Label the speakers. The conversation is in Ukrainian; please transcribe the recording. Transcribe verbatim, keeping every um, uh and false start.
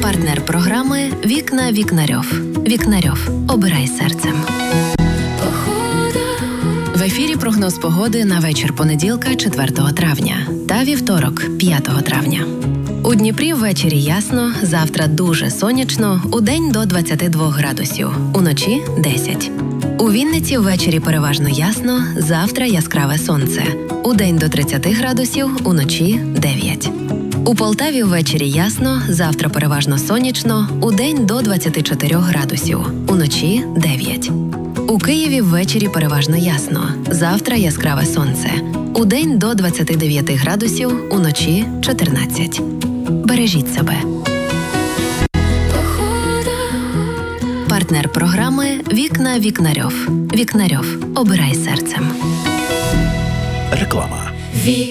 Speaker 1: Партнер програми «Вікна Вікнарьов». Вікнарьов. Обирай серцем. В ефірі прогноз погоди на вечір понеділка, четвертого травня та вівторок, п'ятого травня. У Дніпрі ввечері ясно, завтра дуже сонячно, удень до двадцяти двох градусів, уночі – десять. У Вінниці ввечері переважно ясно, завтра яскраве сонце, удень до тридцяти градусів, уночі – дев'ять. У Полтаві ввечері ясно, завтра переважно сонячно, удень до двадцяти чотирьох градусів, уночі – дев'ять. У Києві ввечері переважно ясно, завтра яскраве сонце, удень до двадцяти дев'яти градусів, уночі – чотирнадцять. Бережіть себе. Партнер програми «Вікна Вікнарьов». Вікнарьов. Обирай серцем.
Speaker 2: Реклама.